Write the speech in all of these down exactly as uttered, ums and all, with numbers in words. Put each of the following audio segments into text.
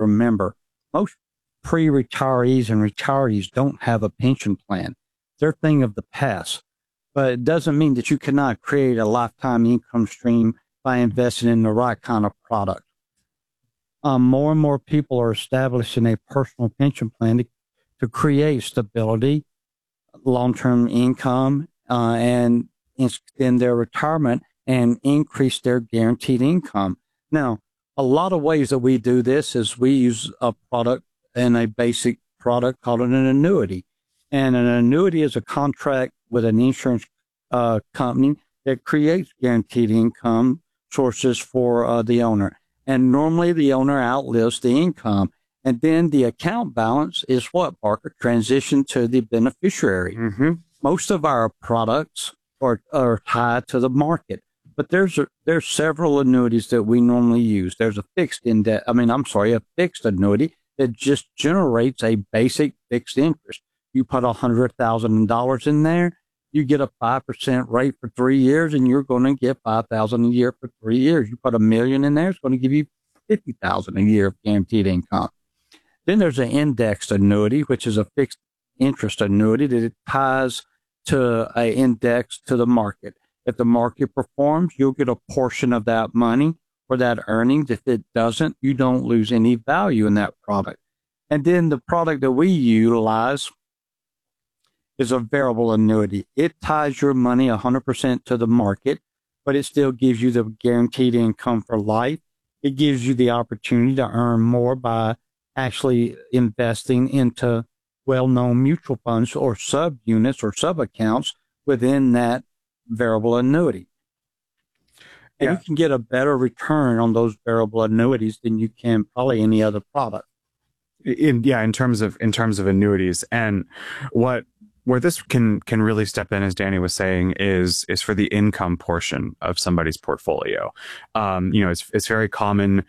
remember, most pre-retirees and retirees don't have a pension plan. They're a thing of the past. But it doesn't mean that you cannot create a lifetime income stream by investing in the right kind of product. Um, more and more people are establishing a personal pension plan to, to create stability, long-term income, uh, and extend their retirement and increase their guaranteed income. Now, a lot of ways that we do this is we use a product and a basic product called an annuity. And an annuity is a contract with an insurance uh, company that creates guaranteed income sources for uh, the owner. And normally the owner outlives the income. And then the account balance is what, Parker? Transition to the beneficiary. Mm-hmm. Most of our products are, are tied to the market. But there's a, there's several annuities that we normally use. There's a fixed index, I mean, I'm sorry, a fixed annuity that just generates a basic fixed interest. You put one hundred thousand dollars in there, you get a five percent rate for three years, and you're going to get five thousand dollars a year for three years. You put a million in there, it's going to give you fifty thousand dollars a year of guaranteed income. Then there's an indexed annuity, which is a fixed interest annuity that it ties to an index to the market. If the market performs, you'll get a portion of that money or that earnings. If it doesn't, you don't lose any value in that product. And then the product that we utilize is a variable annuity. It ties your money one hundred percent to the market, but it still gives you the guaranteed income for life. It gives you the opportunity to earn more by actually investing into well-known mutual funds or sub-units or sub-accounts within that variable annuity. And Yeah. you can get a better return on those variable annuities than you can probably any other product. In, yeah, in terms of in terms of annuities, and what where this can can really step in, as Danny was saying, is is for the income portion of somebody's portfolio. Um, you know, it's it's very common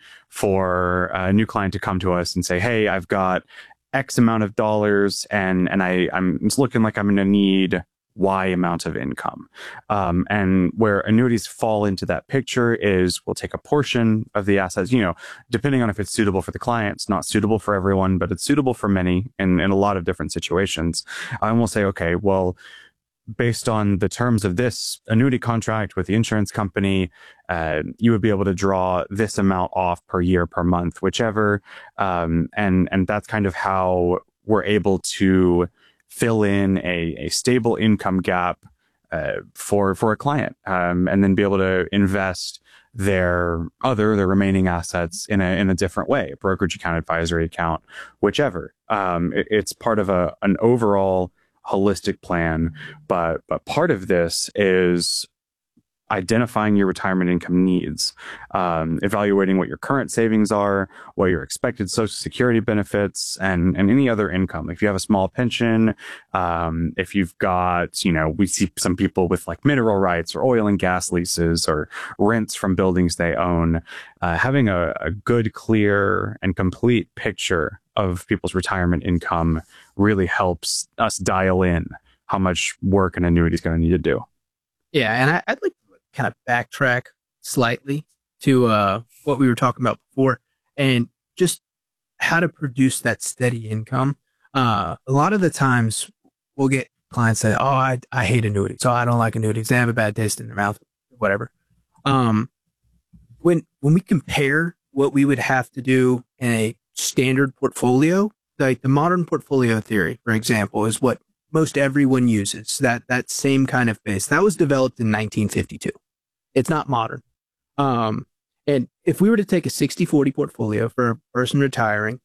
for a new client to come to us and say, "Hey, I've got X amount of dollars, and and I I'm it's looking like I'm going to need Y amount of income." Um, and where annuities fall into that picture is we'll take a portion of the assets, you know, depending on if it's suitable for the client. It's not suitable for everyone, but it's suitable for many in, in a lot of different situations. And we'll say, okay, well, based on the terms of this annuity contract with the insurance company, uh, you would be able to draw this amount off per year, per month, whichever. Um, and, and that's kind of how we're able to fill in a, a stable income gap uh, for for a client, um, and then be able to invest their other their remaining assets in a in a different way, a brokerage account, advisory account, whichever. Um, it, it's part of a an overall holistic plan, but but part of this is identifying your retirement income needs, um, evaluating what your current savings are, what your expected Social Security benefits, and, and any other income. If you have a small pension, um, if you've got, you know, we see some people with like mineral rights or oil and gas leases or rents from buildings they own, uh, having a, a good, clear, and complete picture of people's retirement income really helps us dial in how much work an annuity is going to need to do. Yeah, and I, I'd like kind of backtrack slightly to uh, what we were talking about before and just how to produce that steady income. Uh, a lot of the times we'll get clients say, oh, I, I hate annuities. So I don't like annuities. They have a bad taste in their mouth, whatever. Um, when, when we compare what we would have to do in a standard portfolio, like the modern portfolio theory, for example, is what most everyone uses, that that same kind of base. That was developed in nineteen fifty-two. It's not modern. Um, and if we were to take a sixty forty portfolio for a person retiring,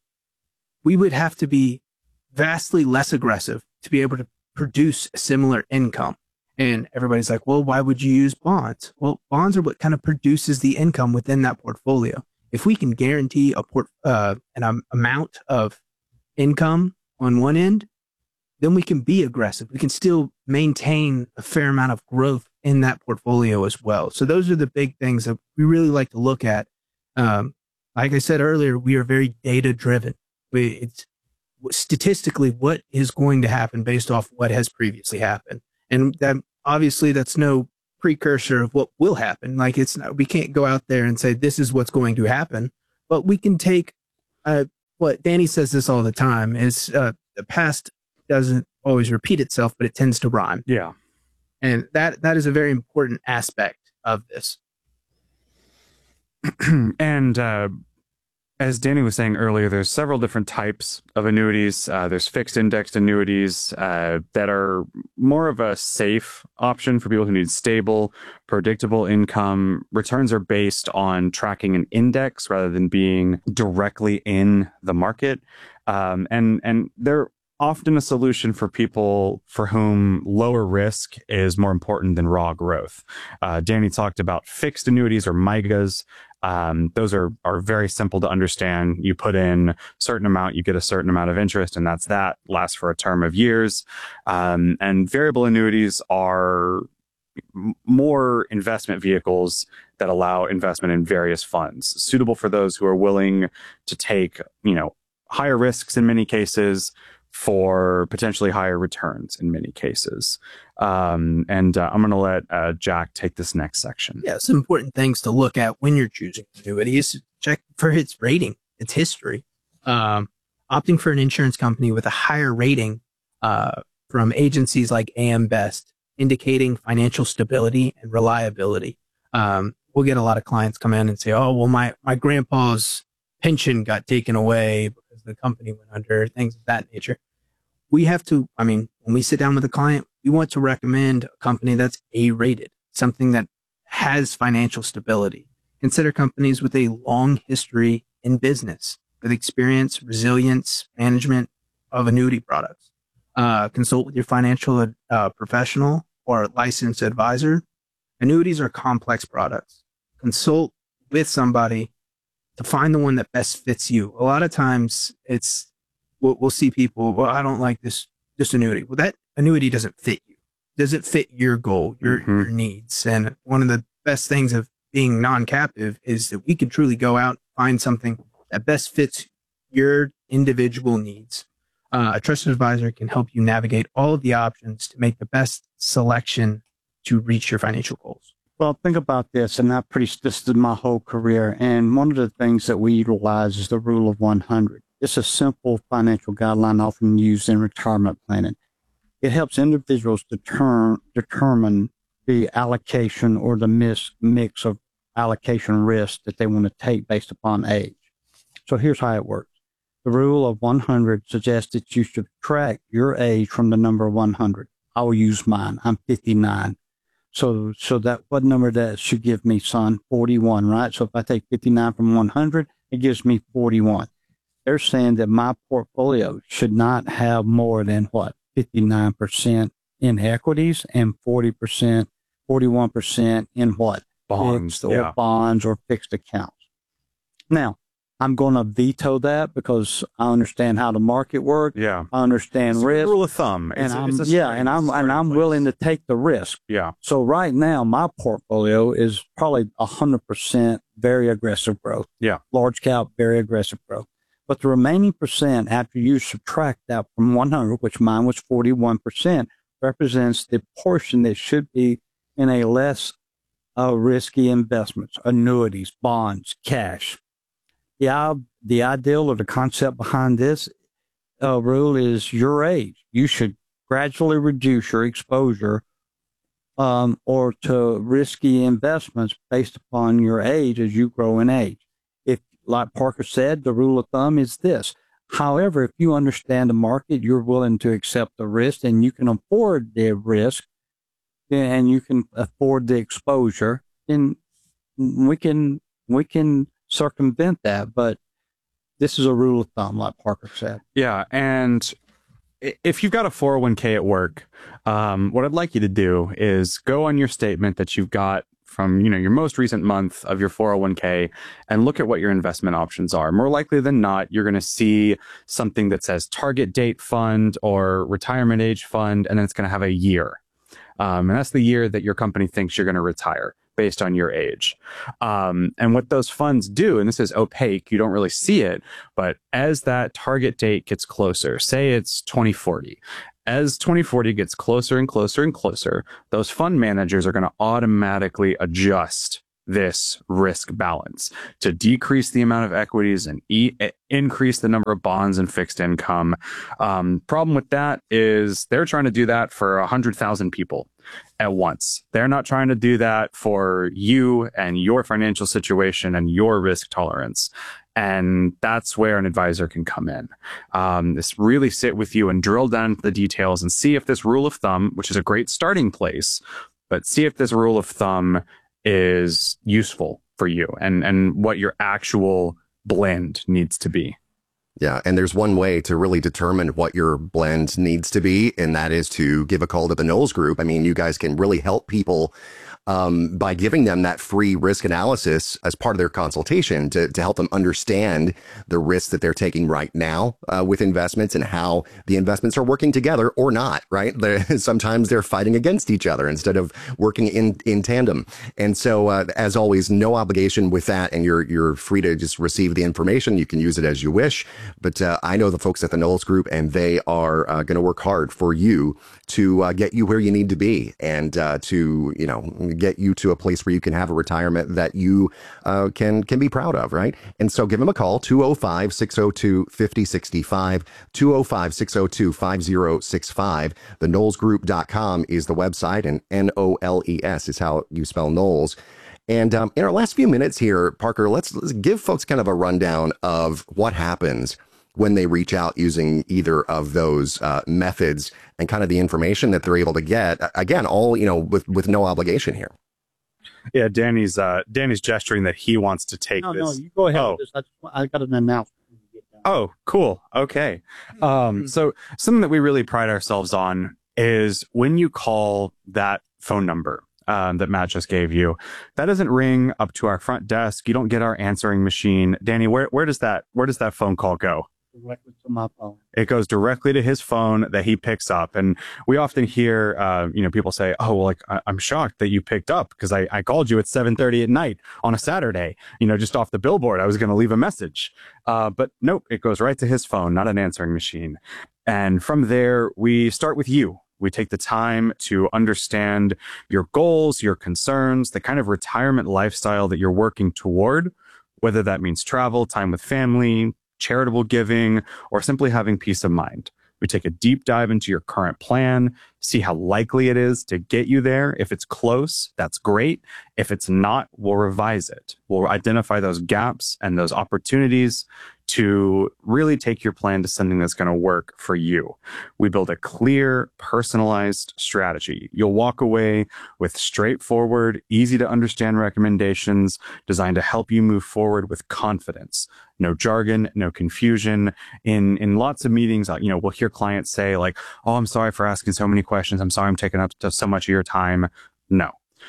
we would have to be vastly less aggressive to be able to produce a similar income. And everybody's like, well, why would you use bonds? Well, bonds are what kind of produces the income within that portfolio. If we can guarantee a port, uh, an um, amount of income on one end, then we can be aggressive. We can still maintain a fair amount of growth in that portfolio as well. So those are the big things that we really like to look at. Um, like I said earlier, we are very data driven. We, it's statistically what is going to happen based off what has previously happened. And that obviously that's no precursor of what will happen. Like it's not, we can't go out there and say, this is what's going to happen, but we can take a what Danny says this all the time is uh, the past doesn't always repeat itself, but it tends to rhyme. Yeah. And that that is a very important aspect of this. And uh, as Danny was saying earlier, there's several different types of annuities. Uh, there's fixed indexed annuities uh, that are more of a safe option for people who need stable, predictable income. Returns are based on tracking an index rather than being directly in the market. Um, and, and they're often a solution for people for whom lower risk is more important than raw growth. Uh, Danny talked about fixed annuities or M I G As. Um, those are, are very simple to understand. You put in a certain amount, you get a certain amount of interest, and that's that. Lasts for a term of years. Um, and variable annuities are m- more investment vehicles that allow investment in various funds, suitable for those who are willing to take, you know, higher risks in many cases, for potentially higher returns in many cases. Um, and uh, I'm going to let uh, Jack take this next section. Yeah, some important things to look at when you're choosing annuities. Check for its rating, its history. Um, opting for an insurance company with a higher rating uh, from agencies like A M Best, indicating financial stability and reliability. Um, we'll get a lot of clients come in and say, oh, well, my, my grandpa's pension got taken away because the company went under, things of that nature. We have to, I mean, when we sit down with a client, we want to recommend a company that's A-rated, something that has financial stability. Consider companies with a long history in business, with experience, resilience, management of annuity products. Uh, consult with your financial uh, professional or licensed advisor. Annuities are complex products. Consult with somebody to find the one that best fits you. A lot of times it's, we'll, we'll see people, well, I don't like this, this annuity. Well, that annuity doesn't fit you. Does it fit your goal, your, mm-hmm. your needs? And one of the best things of being non-captive is that we can truly go out, find something that best fits your individual needs. Uh, a trusted advisor can help you navigate all of the options to make the best selection to reach your financial goals. Well, think about this, and I pretty, this is my whole career, and one of the things that we utilize is the rule of one hundred. It's a simple financial guideline often used in retirement planning. It helps individuals deter, determine the allocation or the mis, mix of allocation risk that they want to take based upon age. So here's how it works. The rule of one hundred suggests that you should subtract your age from the number one hundred. I will use mine. I'm fifty-nine. So, so that, what number that should give me, son? forty-one, right? So if I take fifty-nine from one hundred, it gives me forty-one. They're saying that my portfolio should not have more than what? fifty-nine percent in equities and forty percent, forty-one percent in what? Bonds, fixed or yeah. bonds or fixed accounts. Now, I'm going to veto that because I understand how the market works. Yeah. I understand it's risk. A rule of thumb. And it's, I'm, it's a yeah, and I'm, and I'm place. willing to take the risk. Yeah. So right now, my portfolio is probably one hundred percent very aggressive growth. Yeah. Large cap, very aggressive growth. But the remaining percent, after you subtract that from one hundred, which mine was forty-one percent, represents the portion that should be in a less uh, risky investments, annuities, bonds, cash. Yeah, the ideal or the concept behind this uh, rule is your age. You should gradually reduce your exposure um, or to risky investments based upon your age as you grow in age. If, like Parker said, the rule of thumb is this. However, if you understand the market, you're willing to accept the risk and you can afford the risk and you can afford the exposure, then we can, we can circumvent that, but this is a rule of thumb, like Parker said. Yeah, and if you've got a four oh one k at work, um, what I'd like you to do is go on your statement that you've got from, you know, your most recent month of your four oh one k and look at what your investment options are. More likely than not, you're going to see something that says target date fund or retirement age fund, and then it's going to have a year. Um, and that's the year that your company thinks you're going to retire, based on your age. Um, and what those funds do, and this is opaque, you don't really see it, but as that target date gets closer, say it's twenty forty, as twenty forty gets closer and closer and closer, those fund managers are going to automatically adjust this risk balance, to decrease the amount of equities and e- increase the number of bonds and fixed income. Um, problem with that is they're trying to do that for one hundred thousand people at once. They're not trying to do that for you and your financial situation and your risk tolerance. And that's where an advisor can come in. Um, this really sit with you and drill down into the details and see if this rule of thumb, which is a great starting place, but see if this rule of thumb is useful for you and, and what your actual blend needs to be. Yeah, and there's one way to really determine what your blend needs to be, and that is to give a call to the Knowles Group. I mean, you guys can really help people um, by giving them that free risk analysis as part of their consultation to, to help them understand the risks that they're taking right now uh, with investments and how the investments are working together or not, right? They're, sometimes they're fighting against each other instead of working in, in tandem. And so, uh, as always, no obligation with that, and you're you're free to just receive the information. You can use it as you wish. But uh, I know the folks at the Knowles Group, and they are uh, going to work hard for you to uh, get you where you need to be and uh, to, you know, get you to a place where you can have a retirement that you uh, can can be proud of, right? And so give them a call, two oh five, six oh two, five oh six five, two oh five, six oh two, five oh six five. The knowles group dot com is the website, and N O L E S is how you spell Knowles. And um, in our last few minutes here, Parker, let's, let's give folks kind of a rundown of what happens when they reach out using either of those uh, methods and kind of the information that they're able to get. Again, all, you know, with, with no obligation here. Yeah, Danny's uh, Danny's gesturing that he wants to take No, this. no, you go ahead Oh. with this. I, I got an announcement. Oh, cool. Okay. Um, so something that we really pride ourselves on is when you call that phone number um, that Matt just gave you, that doesn't ring up to our front desk. You don't get our answering machine. Danny, where where does that where does that phone call go? Directly to my phone. It goes directly to his phone that he picks up. And we often hear, uh, you know, people say, oh, well, like, I- I'm shocked that you picked up because I, I called you at seven thirty at night on a Saturday, you know, just off the billboard. I was going to leave a message. Uh, but nope, it goes right to his phone, not an answering machine. And from there, we start with you. We take the time to understand your goals, your concerns, the kind of retirement lifestyle that you're working toward, whether that means travel, time with family, charitable giving, or simply having peace of mind. We take a deep dive into your current plan, see how likely it is to get you there. If it's close, that's great. If it's not, we'll revise it. We'll identify those gaps and those opportunities to really take your plan to something that's going to work for you. We build a clear, personalized strategy. You'll walk away with straightforward, easy to understand recommendations designed to help you move forward with confidence. No jargon, no confusion. In in lots of meetings, you know, we'll hear clients say like, "Oh, I'm sorry for asking so many questions. I'm sorry I'm taking up so much of your time." No.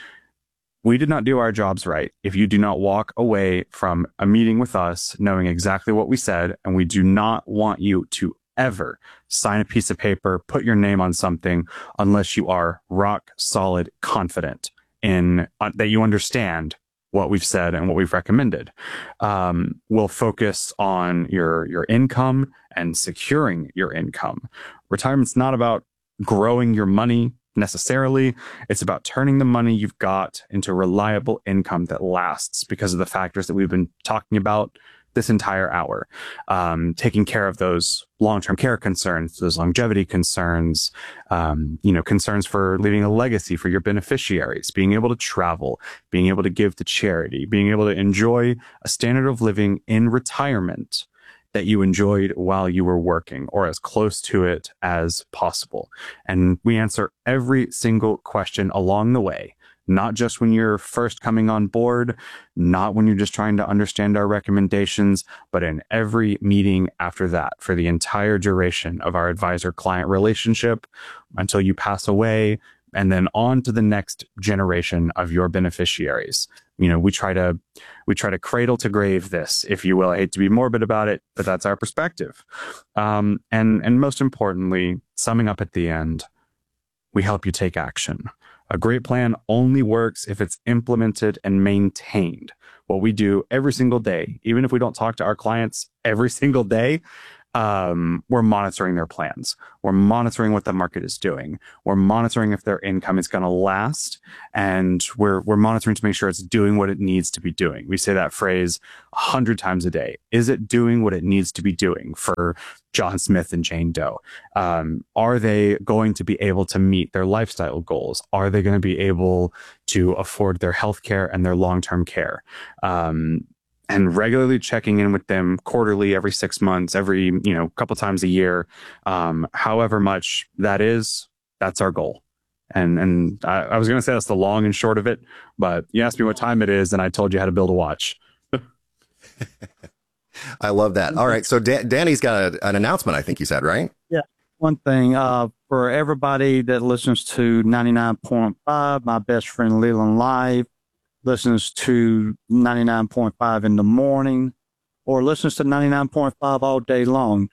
We did not do our jobs right if you do not walk away from a meeting with us knowing exactly what we said, and we do not want you to ever sign a piece of paper, put your name on something unless you are rock solid confident in uh, that you understand what we've said and what we've recommended. Um, we'll focus on your your income and securing your income. Retirement's not about growing your money necessarily. It's about turning the money you've got into reliable income that lasts because of the factors that we've been talking about this entire hour. Um, taking care of those long-term care concerns, those longevity concerns, um, you know, concerns for leaving a legacy for your beneficiaries, being able to travel, being able to give to charity, being able to enjoy a standard of living in retirement that you enjoyed while you were working, or as close to it as possible. And we answer every single question along the way, not just when you're first coming on board, not when you're just trying to understand our recommendations, but in every meeting after that for the entire duration of our advisor-client relationship until you pass away, and then on to the next generation of your beneficiaries. You know, we try to we try to cradle to grave this, if you will. I hate to be morbid about it, but that's our perspective. Um, and and most importantly, summing up at the end, we help you take action. A great plan only works if it's implemented and maintained. What we do every single day, even if we don't talk to our clients every single day, um, we're monitoring their plans. We're monitoring what the market is doing. We're monitoring if their income is going to last, and we're we're monitoring to make sure it's doing what it needs to be doing. We say that phrase a hundred times a day. Is it doing what it needs to be doing for John Smith and Jane Doe? Um, are they going to be able to meet their lifestyle goals? Are they going to be able to afford their health care and their long-term care? Um, and regularly checking in with them quarterly, every six months, every, you know, couple times a year, um, however much that is, that's our goal. And and I, I was going to say that's the long and short of it, but you asked me what time it is, and I told you how to build a watch. I love that. All right. So da- Danny's got a, an announcement, I think you said, right? Yeah. One thing, uh, for everybody that listens to ninety-nine point five, my best friend Leland Live, listens to ninety-nine point five in the morning, or listens to ninety-nine point five all day long,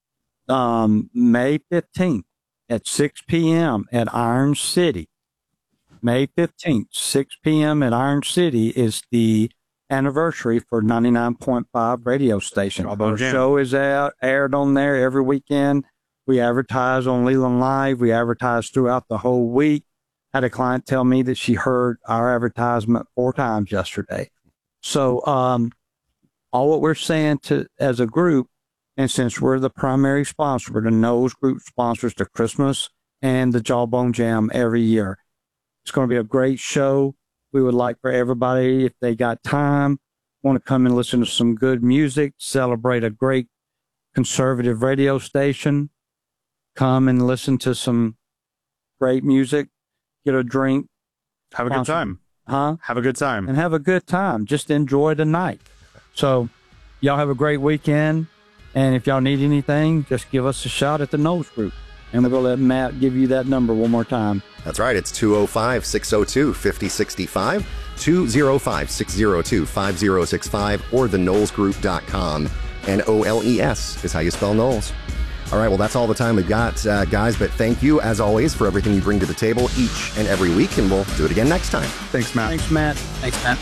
um, May fifteenth at six p.m. at Iron City. May fifteenth, six p.m. at Iron City is the anniversary for ninety-nine point five radio station. Our show is out, aired on there every weekend. We advertise on Leland Live. We advertise throughout the whole week. Had a client tell me that she heard our advertisement four times yesterday. So um, all what we're saying to as a group, and since we're the primary sponsor, we're the Knowles Group sponsors the Christmas and the Jawbone Jam every year. It's going to be a great show. We would like for everybody, if they got time, want to come and listen to some good music, celebrate a great conservative radio station, come and listen to some great music, get a drink. Have a good time. Huh? Have a good time. And have a good time. Just enjoy the night. So y'all have a great weekend. And if y'all need anything, just give us a shout at the Knowles Group. And we're going to let Matt give you that number one more time. That's right. It's two oh five, six oh two, five oh six five, two oh five, six oh two, five oh six five, or the knowles group dot com. N O L E S is how you spell Knowles. All right, well, that's all the time we've got, uh, guys. But thank you, as always, for everything you bring to the table each and every week, and we'll do it again next time. Thanks, Matt. Thanks, Matt. Thanks, Matt.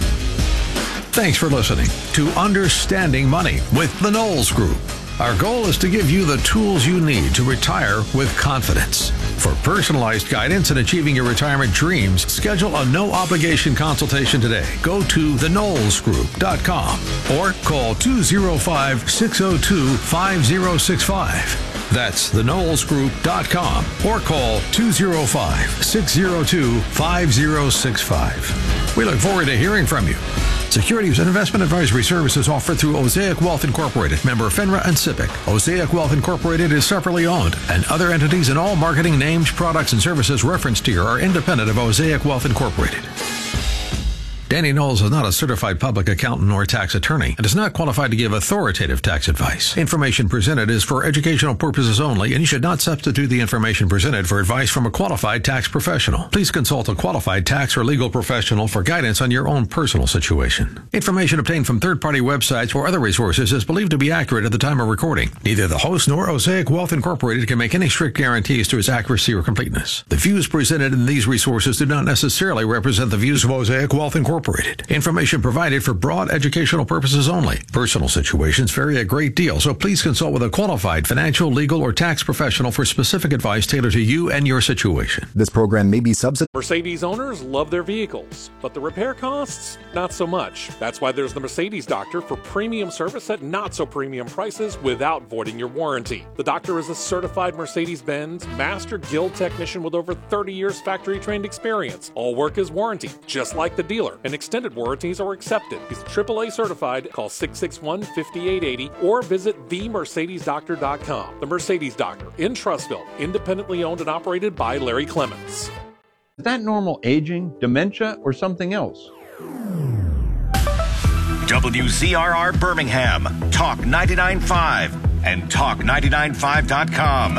Thanks for listening to Understanding Money with the Knowles Group. Our goal is to give you the tools you need to retire with confidence. For personalized guidance in achieving your retirement dreams, schedule a no-obligation consultation today. Go to the knowles group dot com or call two oh five, six oh two, five oh six five. That's the knowles group dot com or call two oh five, six oh two, five oh six five. We look forward to hearing from you. Securities and investment advisory services offered through Osaic Wealth Incorporated, member FINRA and SIPC. Osaic Wealth Incorporated is separately owned, and other entities and all marketing names, products, and services referenced here are independent of Osaic Wealth Incorporated. Danny Knowles is not a certified public accountant or tax attorney and is not qualified to give authoritative tax advice. Information presented is for educational purposes only, and you should not substitute the information presented for advice from a qualified tax professional. Please consult a qualified tax or legal professional for guidance on your own personal situation. Information obtained from third-party websites or other resources is believed to be accurate at the time of recording. Neither the host nor Osaic Wealth Incorporated can make any strict guarantees to its accuracy or completeness. The views presented in these resources do not necessarily represent the views of Osaic Wealth Incorporated. Information provided for broad educational purposes only. Personal situations vary a great deal, so please consult with a qualified financial, legal, or tax professional for specific advice tailored to you and your situation. This program may be subsidized. Mercedes owners love their vehicles, but the repair costs, not so much. That's why there's the Mercedes Doctor for premium service at not so premium prices without voiding your warranty. The Doctor is a certified Mercedes-Benz Master Guild technician with over thirty years factory-trained experience. All work is warranted, just like the dealer, and extended warranties are accepted. He's triple A certified. Call six six one, five eight eight zero or visit the mercedes doctor dot com. The Mercedes Doctor in Trussville, independently owned and operated by Larry Clements. Is that normal aging, dementia, or something else? W Z R R Birmingham, Talk ninety-nine point five and talk ninety-nine five dot com.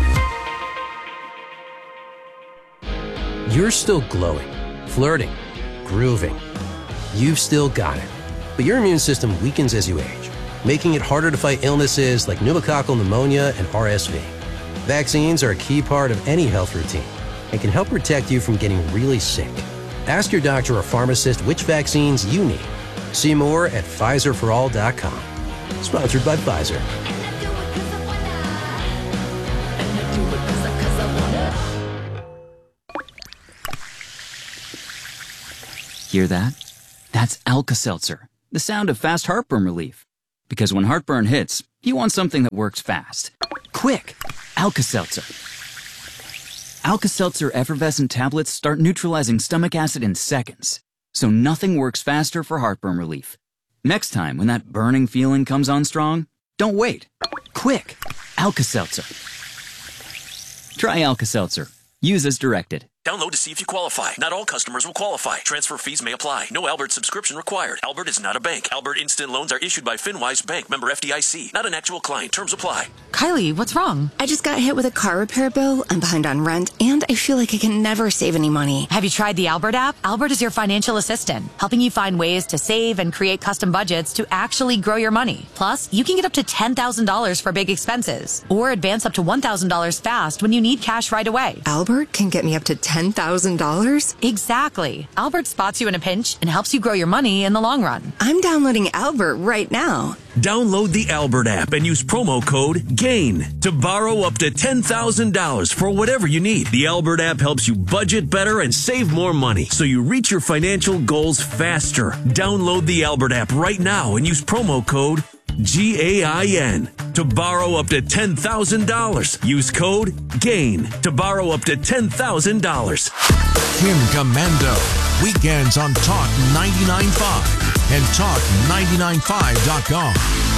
You're still glowing, flirting, grooving. You've still got it. But your immune system weakens as you age, making it harder to fight illnesses like pneumococcal pneumonia and R S V. Vaccines are a key part of any health routine and can help protect you from getting really sick. Ask your doctor or pharmacist which vaccines you need. See more at Pfizer for all dot com. Sponsored by Pfizer. Hear that? That's Alka-Seltzer, the sound of fast heartburn relief. Because when heartburn hits, you want something that works fast. Quick! Alka-Seltzer. Alka-Seltzer effervescent tablets start neutralizing stomach acid in seconds, so nothing works faster for heartburn relief. Next time when that burning feeling comes on strong, don't wait. Quick! Alka-Seltzer. Try Alka-Seltzer. Use as directed. Download to see if you qualify. Not all customers will qualify. Transfer fees may apply. No Albert subscription required. Albert is not a bank. Albert Instant Loans are issued by FinWise Bank, member F D I C. Not an actual client. Terms apply. Kylie, what's wrong? I just got hit with a car repair bill. I'm behind on rent, and I feel like I can never save any money. Have you tried the Albert app? Albert is your financial assistant, helping you find ways to save and create custom budgets to actually grow your money. Plus, you can get up to ten thousand dollars for big expenses, or advance up to one thousand dollars fast when you need cash right away. Albert can get me up to ten thousand dollars? Exactly. Albert spots you in a pinch and helps you grow your money in the long run. I'm downloading Albert right now. Download the Albert app and use promo code GAIN to borrow up to ten thousand dollars for whatever you need. The Albert app helps you budget better and save more money so you reach your financial goals faster. Download the Albert app right now and use promo code G A I N to borrow up to ten thousand dollars. Use code GAIN to borrow up to ten thousand dollars. Kim Commando, weekends on Talk ninety-nine point five and talk ninety-nine five dot com.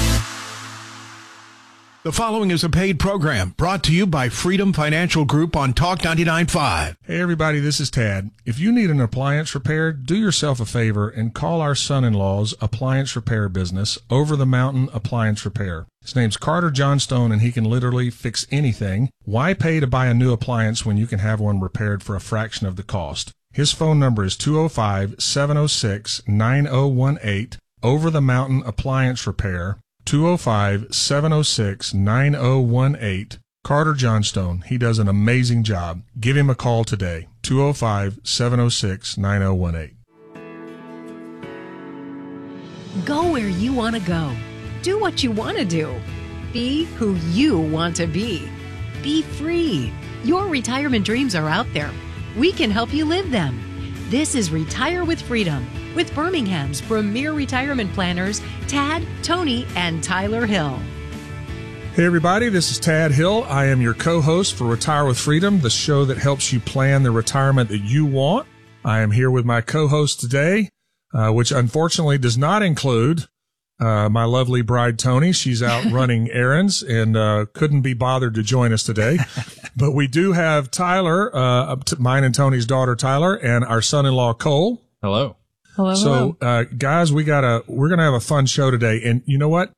The following is a paid program brought to you by Freedom Financial Group on Talk ninety-nine point five. Hey everybody, this is Tad. If you need an appliance repaired, do yourself a favor and call our son-in-law's appliance repair business, Over the Mountain Appliance Repair. His name's Carter Johnstone, and he can literally fix anything. Why pay to buy a new appliance when you can have one repaired for a fraction of the cost? His phone number is two oh five, seven oh six, nine oh one eight, Over the Mountain Appliance Repair, two oh five, seven oh six, nine oh one eight. Carter Johnstone. He does an amazing job. Give him a call today, two oh five, seven oh six, nine oh one eight. Go where you want to go. Do what you want to do. Be who you want to be. Be free. Your retirement dreams are out there. We can help you live them. This is Retire with Freedom with Birmingham's premier retirement planners, Tad, Tony, and Tyler Hill. Hey everybody, this is Tad Hill. I am your co-host for Retire with Freedom, the show that helps you plan the retirement that you want. I am here with my co-host today, uh, which unfortunately does not include uh, my lovely bride, Tony. She's out running errands and uh, couldn't be bothered to join us today. But we do have Tyler, uh, mine and Tony's daughter, Tyler, and our son-in-law, Cole. Hello. Hello. So, uh, guys, we got a, we're going to have a fun show today. And you know what?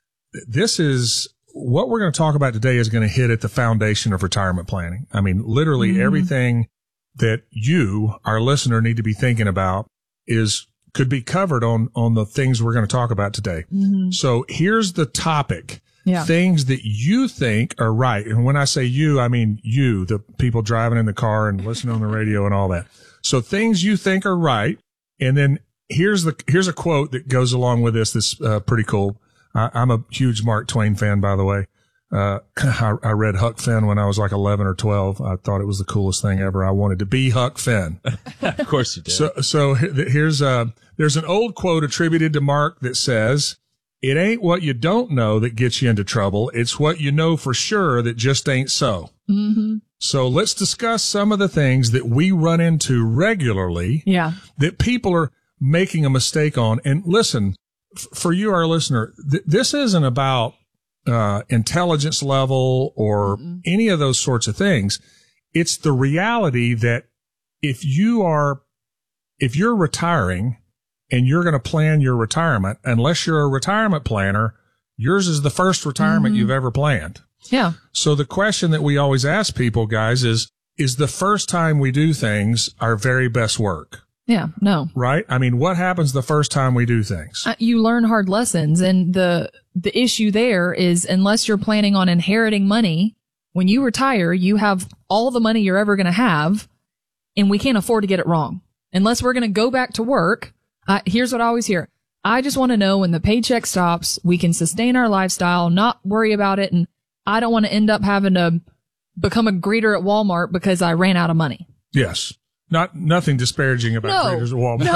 This is what we're going to talk about today is going to hit at the foundation of retirement planning. I mean, literally mm-hmm. everything that you, our listener, need to be thinking about is could be covered on, on the things we're going to talk about today. Mm-hmm. So here's the topic. Yeah. Things that you think are right. And when I say you, I mean you, the people driving in the car and listening on the radio and all that. So things you think are right. And then here's the, here's a quote that goes along with this. This, uh, pretty cool. I, I'm a huge Mark Twain fan, by the way. Uh, I, I read Huck Finn when I was like eleven or twelve. I thought it was the coolest thing ever. I wanted to be Huck Finn. Of course you did. So, so here's, uh, there's an old quote attributed to Mark that says, "It ain't what you don't know that gets you into trouble. It's what you know for sure that just ain't so." Mm-hmm. So let's discuss some of the things that we run into regularly yeah. that people are making a mistake on. And listen, f- for you, our listener, th- this isn't about uh, intelligence level or mm-hmm. any of those sorts of things. It's the reality that if you are, if you're retiring and you're going to plan your retirement, unless you're a retirement planner, yours is the first retirement mm-hmm. you've ever planned. Yeah. So the question that we always ask people, guys, is, is the first time we do things our very best work? Yeah, no. Right? I mean, what happens the first time we do things? Uh, you learn hard lessons. And the, the issue there is unless you're planning on inheriting money, when you retire, you have all the money you're ever going to have, and we can't afford to get it wrong. Unless we're going to go back to work. Uh, here's what I always hear. I just want to know when the paycheck stops, we can sustain our lifestyle, not worry about it. And I don't want to end up having to become a greeter at Walmart because I ran out of money. Yes. Not nothing disparaging about No, greeters at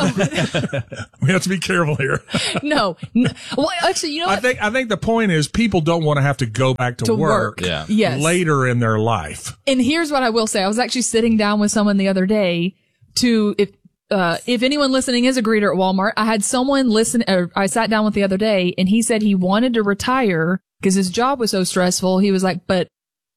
Walmart. We have to be careful here. No, no. Well, actually, you know I what? think I think the point is people don't want to have to go back to, To work, work. Yeah. Yes. later in their life. And here's what I will say. I was actually sitting down with someone the other day to, if, uh, if anyone listening is a greeter at Walmart, I had someone listen, or I sat down with the other day and he said he wanted to retire because his job was so stressful. He was like, but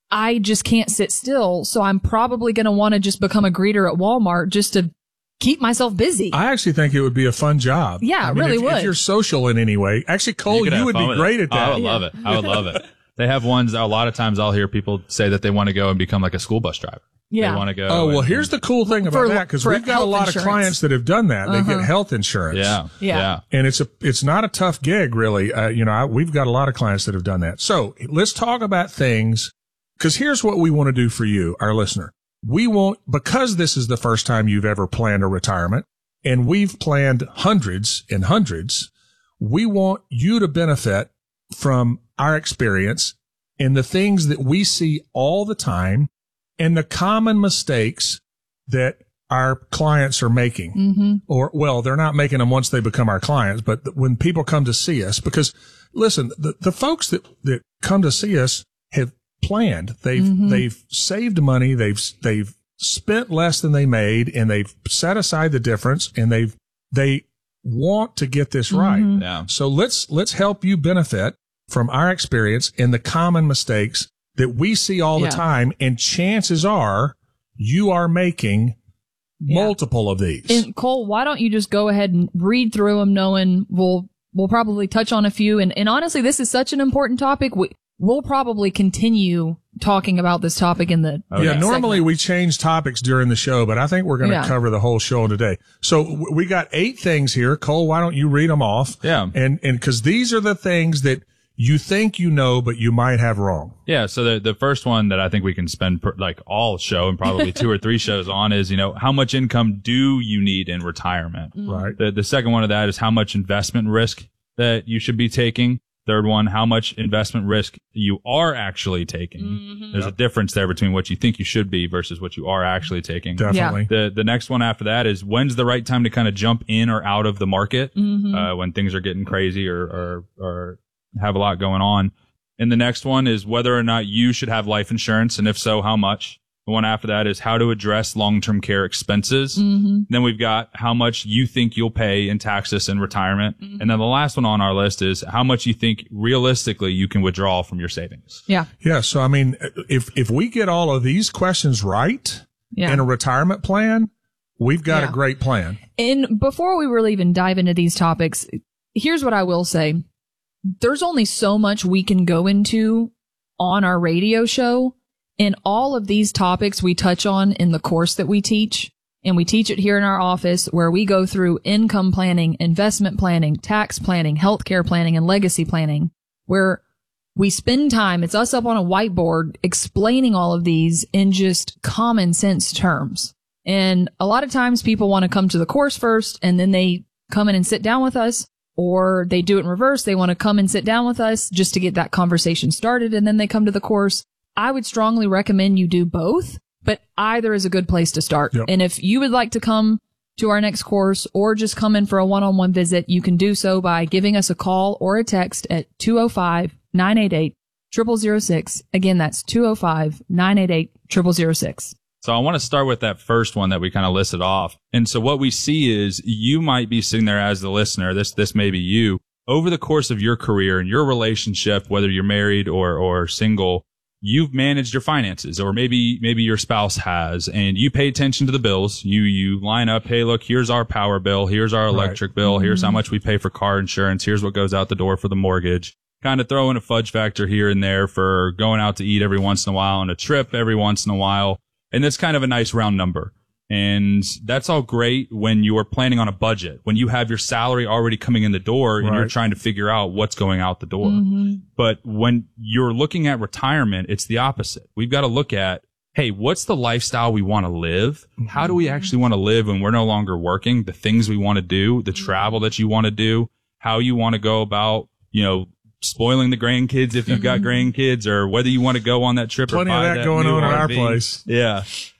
I just can't sit still. So I'm probably going to want to just become a greeter at Walmart just to keep myself busy. I actually think it would be a fun job. Yeah, I it mean, really if, would. If you're social in any way. Actually, Cole, could you, have would fun be with great it. at that. I would love it. I would love it. They have ones, a lot of times I'll hear people say that they want to go and become like a school bus driver. Yeah. They want to go. Oh, well, and- here's the cool thing about For- that, because for we've got a health lot insurance. of clients that have done that. They Uh-huh. get health insurance. Yeah. Yeah. Yeah. And it's a, it's not a tough gig, really. Uh, you know, I, we've got a lot of clients that have done that. So let's talk about things, because here's what we want to do for you, our listener. We won't, because this is the first time you've ever planned a retirement, and we've planned hundreds and hundreds, we want you to benefit from our experience and the things that we see all the time and the common mistakes that our clients are making. Mm-hmm. Or, well, they're not making them once they become our clients, but when people come to see us, because listen, the, the folks that, that come to see us have planned. They've, Mhm. they've saved money. They've, they've spent less than they made, and they've set aside the difference, and they've, they want to get this right. Mhm. Yeah. So let's, let's help you benefit from our experience and the common mistakes that we see all Yeah. the time. And chances are you are making Yeah. multiple of these. And Cole, why don't you just go ahead and read through them, knowing we'll we'll probably touch on a few. And, and honestly, this is such an important topic. We we'll probably continue talking about this topic in the yeah, next normally segment. we change topics during the show, but I think we're going to Yeah. cover the whole show today. So w- we got eight things here. Cole, why don't you read them off? Yeah. And and because these are the things that you think you know, but you might have wrong. Yeah. So the, the first one that I think we can spend per, like all show and probably two or three shows on is, you know, how much income do you need in retirement? Right. The, the second one of that is how much investment risk that you should be taking. Third one, how much investment risk you are actually taking. Mm-hmm. There's a difference there between what you think you should be versus what you are actually taking. Definitely. The the next one after that is when's the right time to kind of jump in or out of the market Mhm. uh, when things are getting crazy or, or or have a lot going on. And the next one is whether or not you should have life insurance, and if so, how much. The one after that is how to address long-term care expenses. Mhm. Then we've got how much you think you'll pay in taxes in retirement. Mhm. And then the last one on our list is how much you think realistically you can withdraw from your savings. Yeah. Yeah. So, I mean, if, if we get all of these questions right Yeah. in a retirement plan, we've got Yeah. a great plan. And before we really even dive into these topics, here's what I will say. There's only so much we can go into on our radio show. And all of these topics we touch on in the course that we teach. And we teach it here in our office where we go through income planning, investment planning, tax planning, healthcare planning, and legacy planning, where we spend time. It's us up on a whiteboard explaining all of these in just common sense terms. And a lot of times people want to come to the course first and then they come in and sit down with us, or they do it in reverse. They want to come and sit down with us just to get that conversation started, and then they come to the course. I would strongly recommend you do both, but either is a good place to start. Yep. And if you would like to come to our next course or just come in for a one-on-one visit, you can do so by giving us a call or a text at two oh five, nine eight eight, zero zero zero six. Again, that's two oh five, nine eight eight, zero zero zero six. So I want to start with that first one that we kind of listed off. And so what we see is you might be sitting there as the listener. This, this may be you over the course of your career and your relationship, whether you're married or, or single. You've managed your finances, or maybe, maybe your spouse has, and you pay attention to the bills. You, you line up, hey, look, here's our power bill. Here's our electric bill. Mm-hmm. Here's how much we pay for car insurance. Here's what goes out the door for the mortgage. Kind of throw in a fudge factor here and there for going out to eat every once in a while and a trip every once in a while. And that's kind of a nice round number. And that's all great when you are planning on a budget, when you have your salary already coming in the door and you're Right. trying to figure out what's going out the door. Mm-hmm. But when you're looking at retirement, it's the opposite. We've got to look at, hey, what's the lifestyle we want to live? How do we actually want to live when we're no longer working? The things we want to do, the travel that you want to do, how you want to go about, you know, spoiling the grandkids if you've got grandkids, or whether you want to go on that trip. Plenty or of buy that that going new on at R our V. place. Yeah.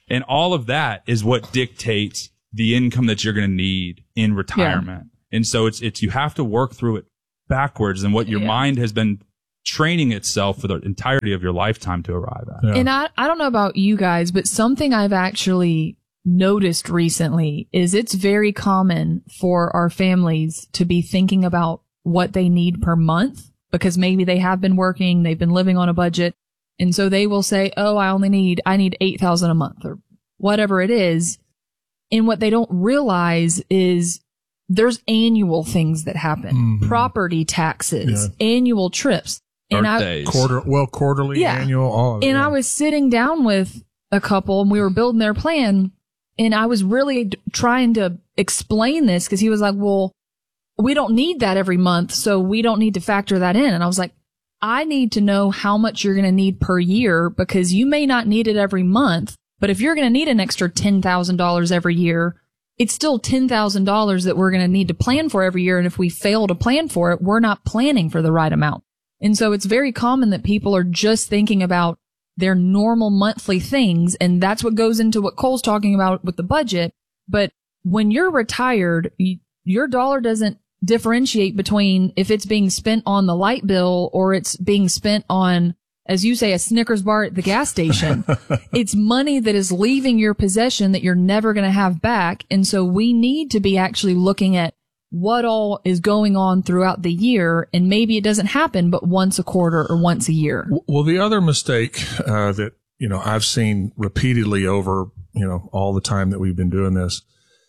And all of that is what dictates the income that you're going to need in retirement. Yeah. And so it's, it's, you have to work through it backwards and what your yeah. mind has been training itself for the entirety of your lifetime to arrive at. Yeah. And I, I don't know about you guys, but something I've actually noticed recently is it's very common for our families to be thinking about what they need per month because maybe they have been working, they've been living on a budget. And so they will say, oh, I only need, I need eight thousand a month or whatever it is. And what they don't realize is there's annual things that happen, mm-hmm. property taxes, yeah. annual trips. And Birthdays. I, quarter, well, quarterly, yeah. annual, all of it. And yeah. I was sitting down with a couple and we were building their plan. And I was really d- trying to explain this because he was like, well, we don't need that every month. So we don't need to factor that in. And I was like, I need to know how much you're going to need per year because you may not need it every month. But if you're going to need an extra ten thousand dollars every year, it's still ten thousand dollars that we're going to need to plan for every year. And if we fail to plan for it, we're not planning for the right amount. And so it's very common that people are just thinking about their normal monthly things. And that's what goes into what Cole's talking about with the budget. But when you're retired, you, your dollar doesn't differentiate between if it's being spent on the light bill or it's being spent on, as you say, a Snickers bar at the gas station. It's money that is leaving your possession that you're never going to have back. And so we need to be actually looking at what all is going on throughout the year. And maybe it doesn't happen, but once a quarter or once a year. Well, the other mistake uh, that, you know, I've seen repeatedly over, you know, all the time that we've been doing this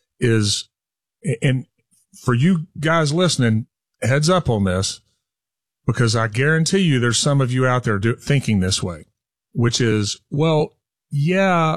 is, and for you guys listening, heads up on this, because I guarantee you there's some of you out there do, thinking this way, which is, well, yeah,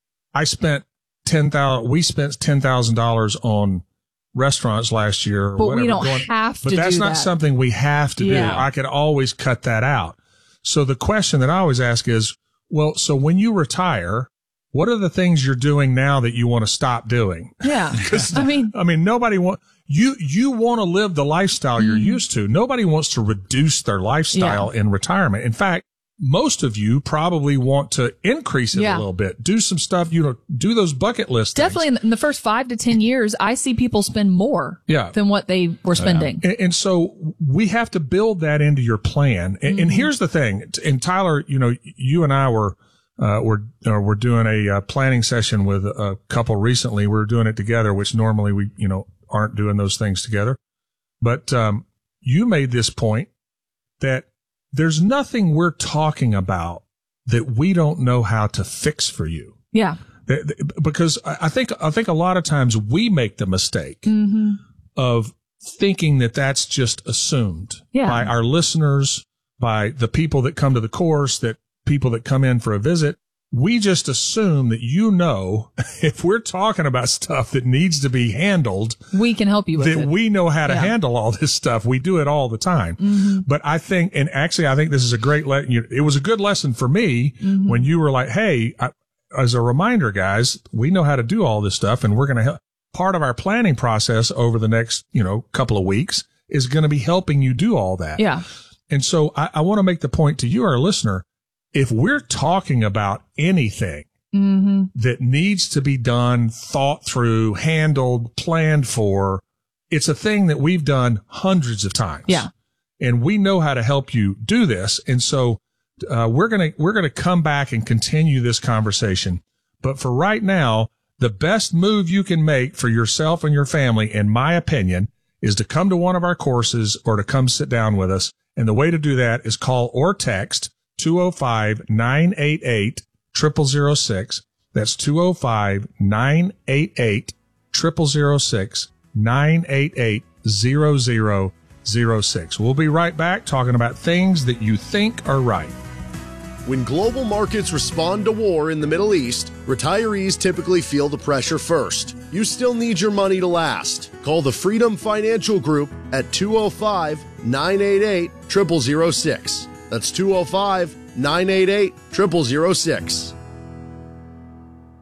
I spent ten thousand, we spent ten thousand dollars on restaurants last year. Or but whatever, we don't going, have to But that's do not that. something we have to yeah. do. I could always cut that out. So the question that I always ask is, well, so when you retire, what are the things you're doing now that you want to stop doing? Yeah. I mean, I mean, nobody want, you, you want to live the lifestyle you're mm. used to. Nobody wants to reduce their lifestyle yeah. in retirement. In fact, most of you probably want to increase it yeah. a little bit. Do some stuff, you know, do those bucket list things. Definitely in the, in the first five to ten years, I see people spend more yeah. than what they were spending. Yeah. And, and so we have to build that into your plan. And, mm-hmm. and here's the thing. And Tyler, you know, you and I were, uh, we're, uh, we're doing a uh, planning session with a couple recently. We're doing it together, which normally we, you know, aren't doing those things together. But, um, you made this point that there's nothing we're talking about that we don't know how to fix for you. Yeah. Because I think, I think a lot of times we make the mistake mm-hmm. of thinking that that's just assumed yeah. by our listeners, by the people that come to the course, that people that come in for a visit. We just assume that, you know, if we're talking about stuff that needs to be handled, we can help you with that it. we know how to yeah. handle all this stuff. We do it all the time. Mm-hmm. But I think, and actually, I think this is a great le- It was a good lesson for me mm-hmm. when you were like, hey, I, as a reminder, guys, we know how to do all this stuff, and we're going to help. Part of our planning process over the next, you know, couple of weeks is going to be helping you do all that. Yeah. And so I, I want to make the point to you, our listener, if we're talking about anything mm-hmm. that needs to be done, thought through, handled, planned for, it's a thing that we've done hundreds of times. Yeah. And we know how to help you do this. And so, uh, we're going to, we're going to come back and continue this conversation. But for right now, the best move you can make for yourself and your family, in my opinion, is to come to one of our courses or to come sit down with us. And the way to do that is call or text two oh five, nine eight eight, zero zero zero six. That's two oh five, nine eight eight, zero zero zero six, nine eight eight, zero zero zero six. We'll be right back talking about things that you think are right. When global markets respond to war in the Middle East, retirees typically feel the pressure first. You still need your money to last. Call the Freedom Financial Group at two oh five, nine eight eight, zero zero zero six. That's two oh five, nine eight eight, zero zero zero six.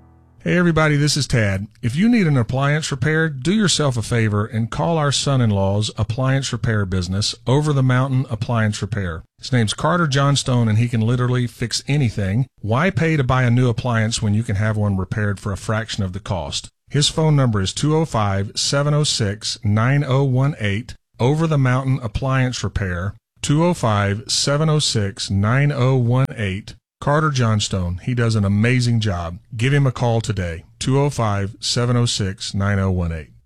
Hey everybody, this is Tad. If you need an appliance repaired, do yourself a favor and call our son-in-law's appliance repair business, Over the Mountain Appliance Repair. His name's Carter Johnstone, and he can literally fix anything. Why pay to buy a new appliance when you can have one repaired for a fraction of the cost? His phone number is two oh five, seven oh six, nine oh one eight, Over the Mountain Appliance Repair, two oh five, seven oh six, nine oh one eight. Carter Johnstone. He does an amazing job. Give him a call today. two oh five, seven oh six, nine oh one eight.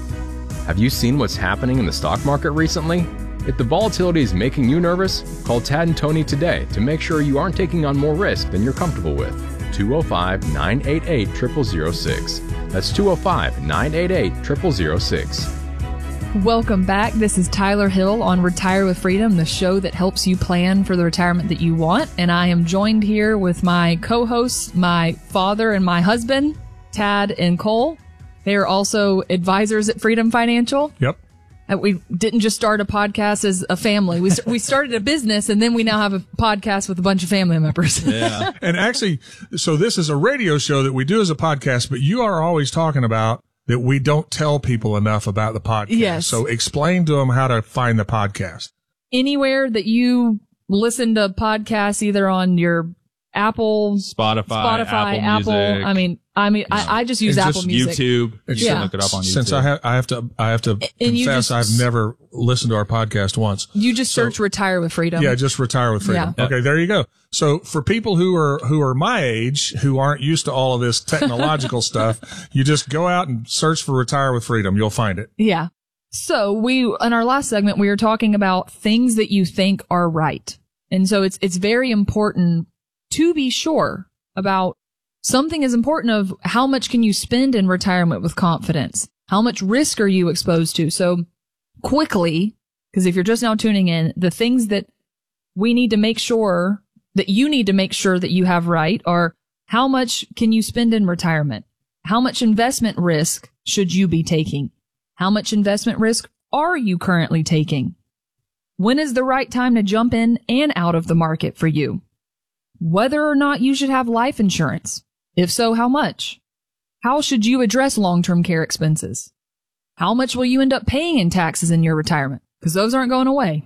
Have you seen what's happening in the stock market recently? If the volatility is making you nervous, call Tad and Tony today to make sure you aren't taking on more risk than you're comfortable with. two oh five, nine eight eight, zero zero zero six. That's two oh five, nine eight eight, zero zero zero six. Welcome back. This is Tyler Hill on Retire with Freedom, the show that helps you plan for the retirement that you want. And I am joined here with my co-hosts, my father and my husband, Tad and Cole. They are also advisors at Freedom Financial. Yep. And we didn't just start a podcast as a family. We we started a business, and then we now have a podcast with a bunch of family members. Yeah. And actually, so this is a radio show that we do as a podcast, but you are always talking about that we don't tell people enough about the podcast. Yes. So explain to them how to find the podcast. Anywhere that you listen to podcasts, either on your Apple, Spotify, Spotify, Apple, Apple. Music. I mean, I mean, I, I just use And Apple just Music. YouTube. You Yeah. can look it up on YouTube. Since I have, I have to, I have to And you confess, just- I've never listened to our podcast once. You just search "Retire with Freedom." Yeah, just Retire with Freedom. Yeah. Okay, there you go. So for people who are who are my age, who aren't used to all of this technological stuff, you just go out and search for Retire with Freedom. You'll find it. Yeah. So we, in our last segment, we were talking about things that you think are right. And so it's, it's very important to be sure about something is important of how much can you spend in retirement with confidence? How much risk are you exposed to? So quickly, because if you're just now tuning in, the things that we need to make sure that you need to make sure that you have right are how much can you spend in retirement? How much investment risk should you be taking? How much investment risk are you currently taking? When is the right time to jump in and out of the market for you? Whether or not you should have life insurance. If so, how much? How should you address long-term care expenses? How much will you end up paying in taxes in your retirement? Because those aren't going away.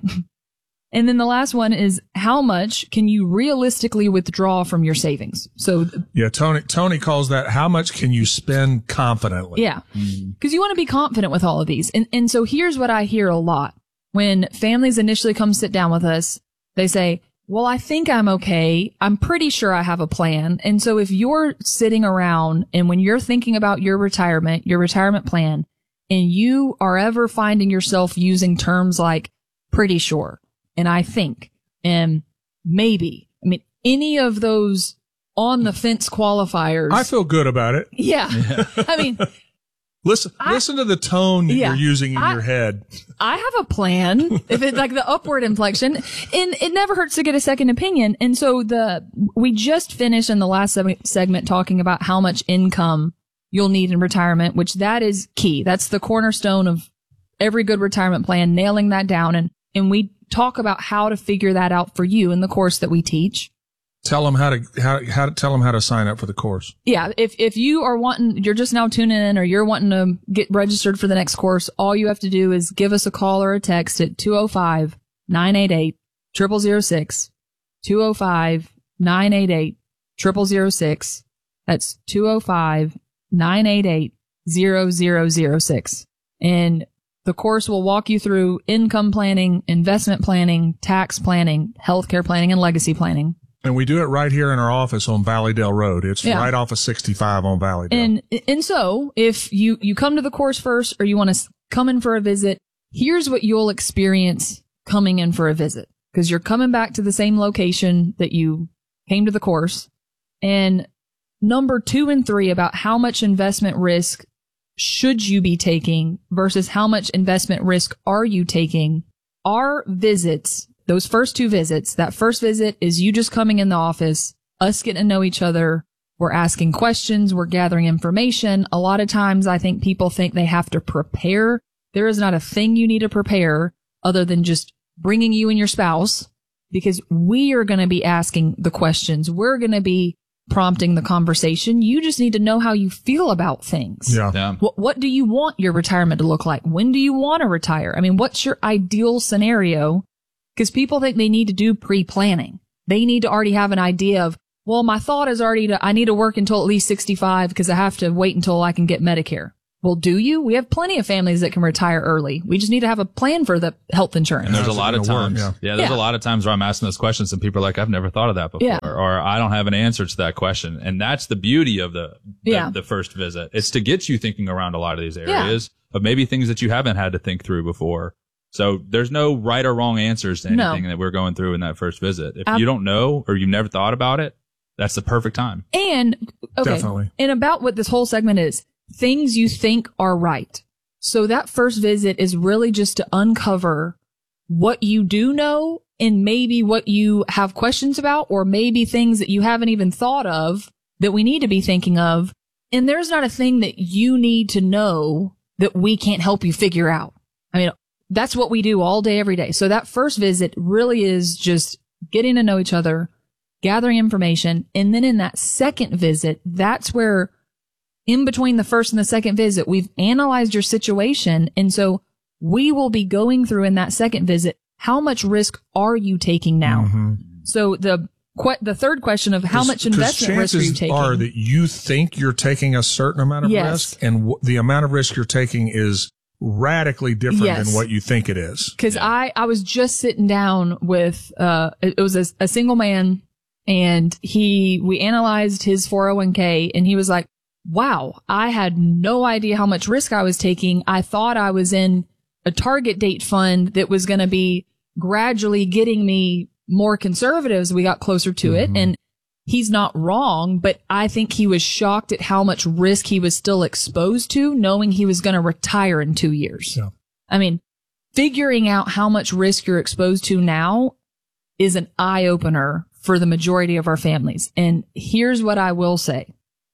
And then the last one is how much can you realistically withdraw from your savings? So Yeah, Tony Tony calls that how much can you spend confidently? yeah, because you want to be confident with all of these. And and so here's what I hear a lot when families initially come sit down with us. They say, well, I think I'm okay. I'm pretty sure I have a plan. And so if you're sitting around and when you're thinking about your retirement, your retirement plan, and you are ever finding yourself using terms like pretty sure, and I think, and maybe, I mean, any of those on the fence qualifiers. I feel good about it. Yeah. I mean, Listen, I- listen to the tone that Yeah. you're using in I- your head. I have a plan. If it's like the upward inflection, and it never hurts to get a second opinion. And so the, we just finished in the last seg- segment talking about how much income you'll need in retirement, which that is key. That's the cornerstone of every good retirement plan, nailing that down. And, and we talk about how to figure that out for you in the course that we teach. Tell them how to how how to tell them how to sign up for the course. Yeah, if if you are wanting, you're just now tuning in or you're wanting to get registered for the next course, all you have to do is give us a call or a text at two oh five, nine eight eight, zero zero zero six, two oh five, nine eight eight, zero zero zero six. That's two oh five, nine eight eight, zero zero zero six. And the course will walk you through income planning, investment planning, tax planning, healthcare planning, and legacy planning. And we do it right here in our office on Valleydale Road. It's Yeah. right off of sixty-five on Valleydale. And and so if you you come to the course first or you want to come in for a visit, here's what you'll experience coming in for a visit, because you're coming back to the same location that you came to the course. And number two and three about how much investment risk should you be taking versus how much investment risk are you taking are visits. Those first two visits, that first visit is you just coming in the office, us getting to know each other. We're asking questions. We're gathering information. A lot of times I think people think they have to prepare. There is not a thing you need to prepare other than just bringing you and your spouse, because we are going to be asking the questions. We're going to be prompting the conversation. You just need to know how you feel about things. Yeah. Yeah. What, what do you want your retirement to look like? When do you want to retire? I mean, what's your ideal scenario? Because people think they need to do pre-planning. They need to already have an idea of, well, my thought is already to, I need to work until at least sixty-five because I have to wait until I can get Medicare. Well, do you? We have plenty of families that can retire early. We just need to have a plan for the health insurance. And there's a lot of times, work, yeah. yeah. there's Yeah. a lot of times where I'm asking those questions and people are like, I've never thought of that before, Yeah. or I don't have an answer to that question. And that's the beauty of the, the, Yeah. the first visit. It's to get you thinking around a lot of these areas of maybe things that you haven't had to think through before. So there's no right or wrong answers to No. anything that we're going through in that first visit. If Ab- you don't know or you've never thought about it, that's the perfect time. And, okay. Definitely. And about what this whole segment is, things you think are right. So that first visit is really just to uncover what you do know and maybe what you have questions about, or maybe things that you haven't even thought of that we need to be thinking of. And there's not a thing that you need to know that we can't help you figure out. I mean, that's what we do all day, every day. So that first visit really is just getting to know each other, gathering information. And then in that second visit, that's where in between the first and the second visit, we've analyzed your situation. And so we will be going through in that second visit, how much risk are you taking now? Mm-hmm. So the que- the third question of how much investment risk are you taking? Are that you think you're taking a certain amount of Yes. risk, and w- the amount of risk you're taking is radically different Yes. than what you think it is. Cause I, I was just sitting down with, uh, it was a, a single man, and he, we analyzed his four oh one k, and he was like, wow, I had no idea how much risk I was taking. I thought I was in a target date fund that was going to be gradually getting me more conservative as we got closer to Mm-hmm. it. And he's not wrong, but I think he was shocked at how much risk he was still exposed to, knowing he was going to retire in two years. Yeah. I mean, figuring out how much risk you're exposed to now is an eye opener for the majority of our families. And here's what I will say.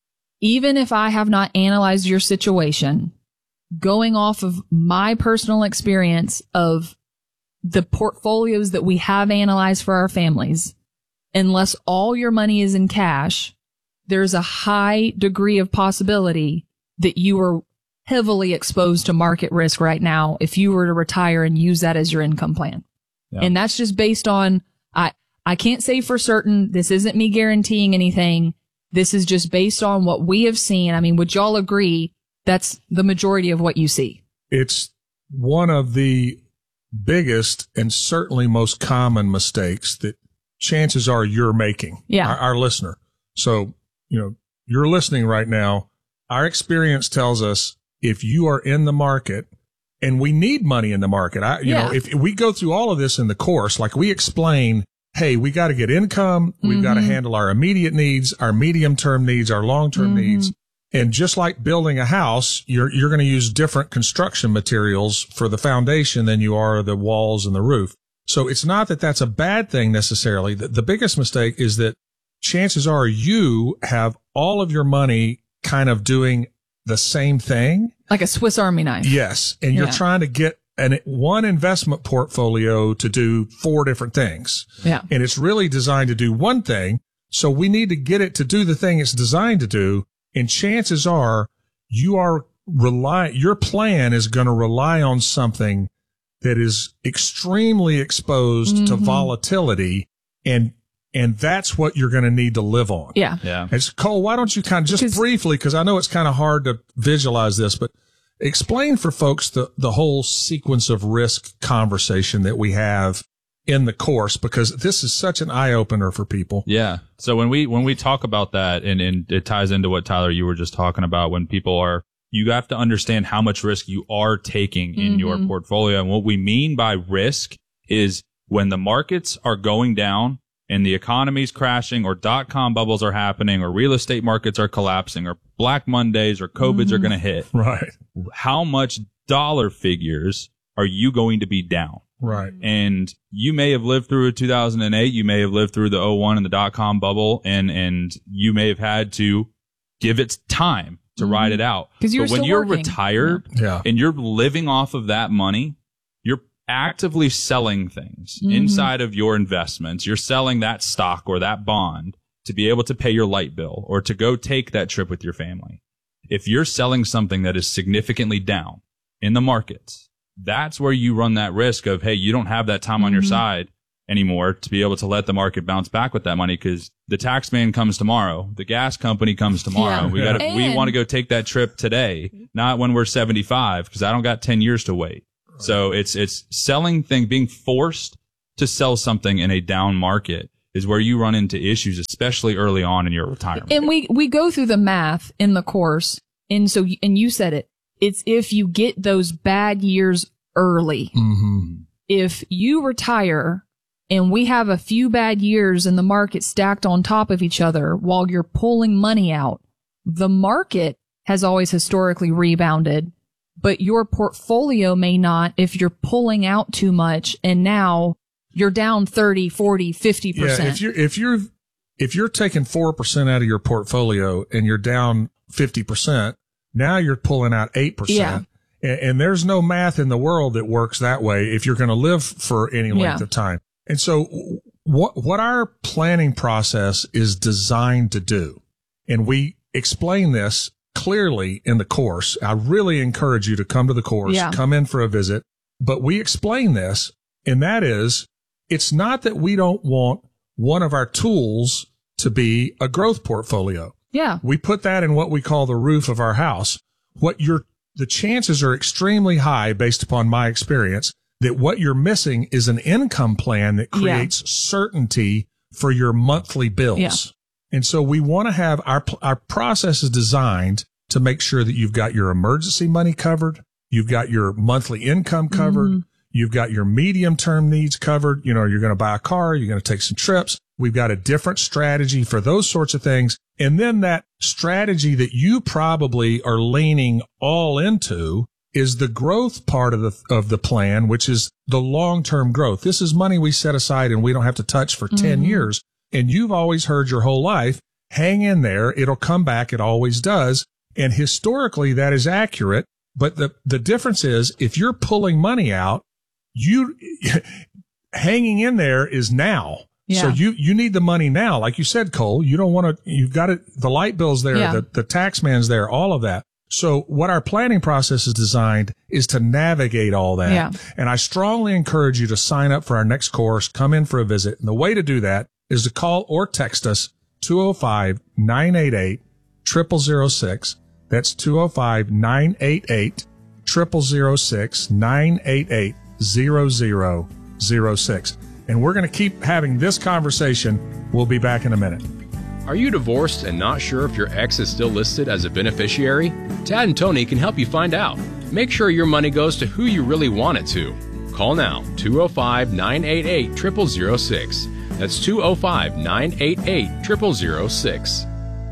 Even if I have not analyzed your situation, going off of my personal experience of the portfolios that we have analyzed for our families, unless all your money is in cash, there's a high degree of possibility that you are heavily exposed to market risk right now if you were to retire and use that as your income plan. Yeah. And that's just based on, I, I can't say for certain, this isn't me guaranteeing anything. This is just based on what we have seen. I mean, would y'all agree that's the majority of what you see? It's one of the biggest and certainly most common mistakes that chances are you're making. Yeah. Our, our listener. So, you know, you're listening right now. Our experience tells us if you are in the market, and we need money in the market. I, you Yeah. know, if we go through all of this in the course, like we explain, hey, we got to get income. We've got to Mhm. handle our immediate needs, our medium term needs, our long term Mhm. needs. And just like building a house, you're, you're going to use different construction materials for the foundation than you are the walls and the roof. So it's not that that's a bad thing necessarily. The, the biggest mistake is that chances are you have all of your money kind of doing the same thing. Like a Swiss Army knife. Yes. And you're Yeah. trying to get an one investment portfolio to do four different things. Yeah. And it's really designed to do one thing. So we need to get it to do the thing it's designed to do. And chances are you are rely, your plan is going to rely on something that is extremely exposed to Mhm. volatility. And, and that's what you're going to need to live on. Yeah. Yeah. It's Cole, why don't you kind of just briefly, because I know it's kind of hard to visualize this, but explain for folks the, the whole sequence of risk conversation that we have in the course, because this is such an eye opener for people. Yeah. So when we, when we talk about that, and, and it ties into what Tyler, you were just talking about, when people are, you have to understand how much risk you are taking in Mhm. your portfolio. And what we mean by risk is when the markets are going down and the economy's crashing, or dot-com bubbles are happening, or real estate markets are collapsing, or Black Mondays or COVIDs are Mhm. going to hit. Right. How much dollar figures are you going to be down? Right. And you may have lived through two thousand eight. You may have lived through the oh one and the dot-com bubble, and, and you may have had to give it time to Mhm. ride it out. 'Cause you were But when still you're working. retired Yeah. and you're living off of that money, you're actively selling things Mhm. inside of your investments. You're selling that stock or that bond to be able to pay your light bill or to go take that trip with your family. If you're selling something that is significantly down in the markets, that's where you run that risk of, hey, you don't have that time mm-hmm. on your side anymore to be able to let the market bounce back with that money, because the tax man comes tomorrow, the gas company comes tomorrow. Yeah. We got to, we want to go take that trip today, not when we're seventy-five, because I don't got ten years to wait. Right. So it's it's selling thing, being forced to sell something in a down market is where you run into issues, especially early on in your retirement. And we we go through the math in the course, and so and you said it. It's if you get those bad years early. Mm-hmm. If you retire and we have a few bad years in the market stacked on top of each other while you're pulling money out, the market has always historically rebounded, but your portfolio may not if you're pulling out too much and now you're down thirty, forty, fifty percent. Yeah, if you're, if you're, if you're taking four percent out of your portfolio and you're down fifty percent, now you're pulling out eight percent. Yeah. And, and there's no math in the world that works that way if you're going to live for any length Yeah. of time. And so what, what our planning process is designed to do, and we explain this clearly in the course. I really encourage you to come to the course, Yeah. come in for a visit, but we explain this, and that is, it's not that we don't want one of our tools to be a growth portfolio. Yeah. We put that in what we call the roof of our house. What you're, the chances are extremely high based upon my experience that what you're missing is an income plan that creates yeah. certainty for your monthly bills. Yeah. And so we want to have our, our process is designed to make sure that you've got your emergency money covered. You've got your monthly income covered. Mm-hmm. You've got your medium term needs covered. You know, you're going to buy a car. You're going to take some trips. We've got a different strategy for those sorts of things. And then that strategy that you probably are leaning all into is the growth part of the, of the plan, which is the long-term growth. This is money we set aside and we don't have to touch for mm-hmm. ten years. And you've always heard your whole life, hang in there. It'll come back. It always does. And historically that is accurate. But the, the difference is if you're pulling money out, you hanging in there is now. Yeah. So you, you need the money now. Like you said, Cole, you don't want to, you've got it, the light bill's there, Yeah. the, the tax man's there, all of that. So what our planning process is designed is to navigate all that. Yeah. And I strongly encourage you to sign up for our next course, come in for a visit. And the way to do that is to call or text us two oh five, nine eight eight, zero zero zero six. That's two oh five, nine eight eight, zero zero zero six, nine eight eight, zero zero zero six. And we're going to keep having this conversation. We'll be back in a minute. Are you divorced and not sure if your ex is still listed as a beneficiary? Tad and Tony can help you find out. Make sure your money goes to who you really want it to. Call now, two oh five, nine eight eight, zero zero zero six. That's two oh five, nine eight eight, zero zero zero six.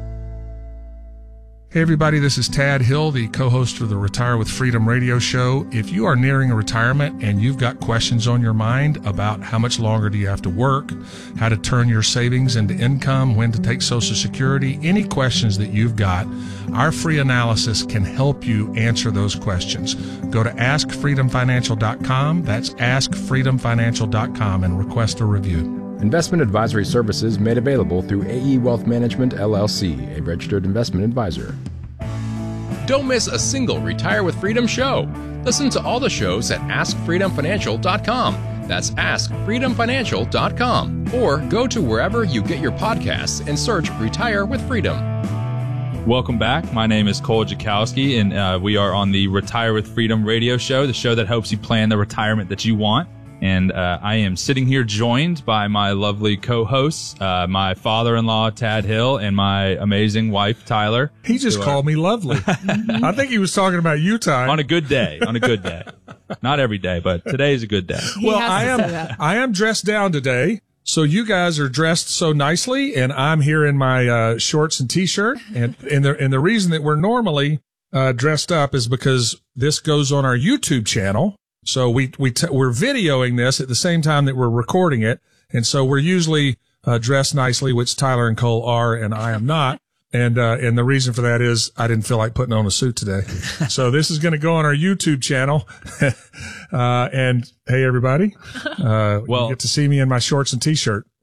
Hey everybody, this is Tad Hill, the co-host of the Retire with Freedom radio show. If you are nearing a retirement and you've got questions on your mind about how much longer do you have to work, how to turn your savings into income, when to take Social Security, any questions that you've got, our free analysis can help you answer those questions. Go to ask freedom financial dot com. That's ask freedom financial dot com and request a review. Investment advisory services made available through A E Wealth Management, L L C, a registered investment advisor. Don't miss a single Retire with Freedom show. Listen to all the shows at ask freedom financial dot com. That's ask freedom financial dot com. Or go to wherever you get your podcasts and search Retire with Freedom. Welcome back. My name is Cole Jakowski, and uh, we are on the Retire with Freedom radio show, the show that helps you plan the retirement that you want. And uh, I am sitting here joined by my lovely co-hosts, uh, my father-in-law, Tad Hill, and my amazing wife, Tyler. He just called are... me lovely. I think he was talking about you, Ty. On a good day. On a good day. Not every day, but today is a good day. He well, has I to am say that. I am dressed down today. So you guys are dressed so nicely, and I'm here in my uh, shorts and T-shirt. And, and, the, and the reason that we're normally uh, dressed up is because this goes on our YouTube channel. So we, we, t- we're videoing this at the same time that we're recording it. And so we're usually, uh, dressed nicely, which Tyler and Cole are, and I am not. And, uh, and the reason for that is I didn't feel like putting on a suit today. So this is going to go on our YouTube channel. uh, and hey, everybody, uh, well, you get to see me in my shorts and T-shirt.